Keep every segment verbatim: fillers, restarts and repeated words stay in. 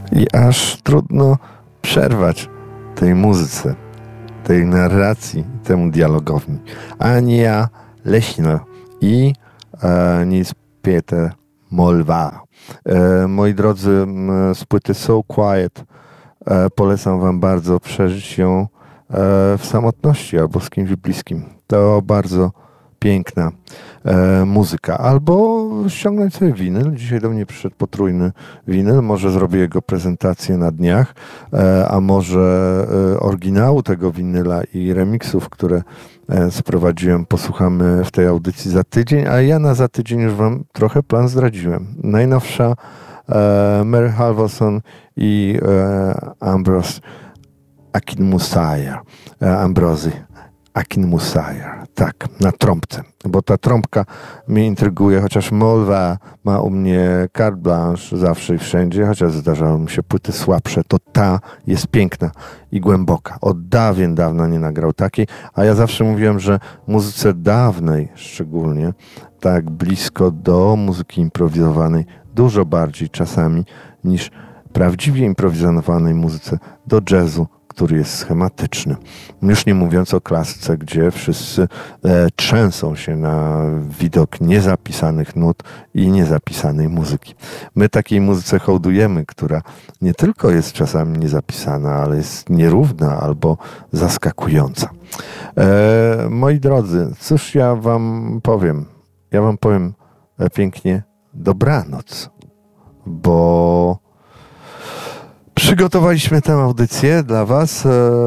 I aż trudno przerwać tej muzyce, tej narracji, temu dialogowi. Ania Leśno i e, Nils Peter Molvar. E, moi drodzy, z płyty So Quiet e, polecam wam bardzo przeżyć ją e, w samotności albo z kimś bliskim. To bardzo piękna e, muzyka. Albo ściągnąć sobie winyl. Dzisiaj do mnie przyszedł potrójny winyl. Może zrobię jego prezentację na dniach, e, a może e, oryginału tego winyla i remiksów, które e, sprowadziłem, posłuchamy w tej audycji za tydzień, a ja na za tydzień już wam trochę plan zdradziłem. Najnowsza e, Mary Halvorson i e, Ambrose Akinmusire. E, Ambrozy. Akinmusire, tak, na trąbce, bo ta trąbka mnie intryguje, chociaż Molva ma u mnie carte blanche zawsze i wszędzie, chociaż zdarzały mi się płyty słabsze, to ta jest piękna i głęboka. Od dawien dawna nie nagrał takiej, a ja zawsze mówiłem, że muzyce dawnej szczególnie, tak blisko do muzyki improwizowanej, dużo bardziej czasami niż prawdziwie improwizowanej muzyce do jazzu, który jest schematyczny. Już nie mówiąc o klasyce, gdzie wszyscy e, trzęsą się na widok niezapisanych nut i niezapisanej muzyki. My takiej muzyce hołdujemy, która nie tylko jest czasami niezapisana, ale jest nierówna albo zaskakująca. E, moi drodzy, cóż ja wam powiem? Ja wam powiem e, pięknie dobranoc, bo przygotowaliśmy tę audycję dla was.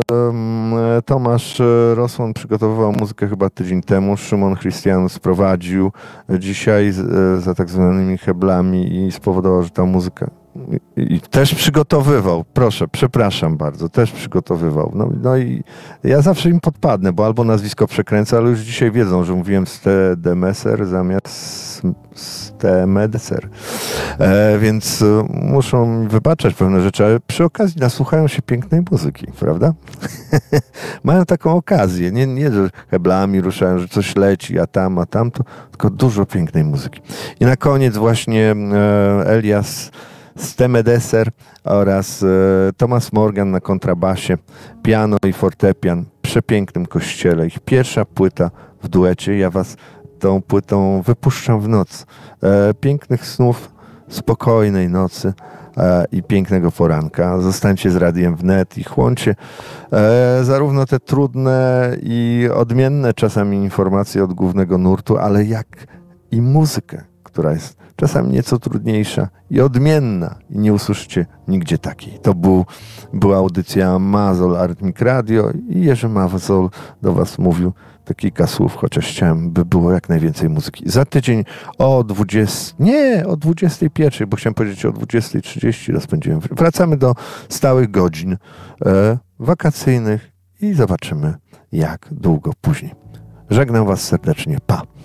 Tomasz Rosłon przygotowywał muzykę chyba tydzień temu. Szymon Christianus prowadził dzisiaj za tak zwanymi heblami i spowodował, że ta muzyka i też przygotowywał, proszę, przepraszam bardzo, też przygotowywał. No, no i ja zawsze im podpadnę, bo albo nazwisko przekręcę, ale już dzisiaj wiedzą, że mówiłem Stedemeser zamiast Stemedser. E, więc muszą mi wybaczać pewne rzeczy, ale przy okazji nasłuchają się pięknej muzyki, prawda? Mają taką okazję, nie, nie, że heblami ruszają, że coś leci, a tam, a tam, to, tylko dużo pięknej muzyki. I na koniec właśnie e, Elias Stemedeser oraz e, Thomas Morgan na kontrabasie, piano i fortepian, przepięknym kościele. Ich pierwsza płyta w duecie. Ja was tą płytą wypuszczam w noc. E, pięknych snów, spokojnej nocy e, i pięknego poranka. Zostańcie z Radiem Wnet i chłoncie e, zarówno te trudne i odmienne czasami informacje od głównego nurtu, ale jak i muzykę, która jest czasami nieco trudniejsza i odmienna i nie usłyszycie nigdzie takiej. To był, była audycja Mazol Artmik Radio i Jerzy Mazol do was mówił te kilka słów, chociaż chciałem, by było jak najwięcej muzyki. Za tydzień o dwudziestej, nie, o dwudziestej pierwszej, bo chciałem powiedzieć o dwudziestej trzydzieści rozpędziłem. Wracamy do stałych godzin e, wakacyjnych i zobaczymy jak długo później. Żegnam was serdecznie, pa!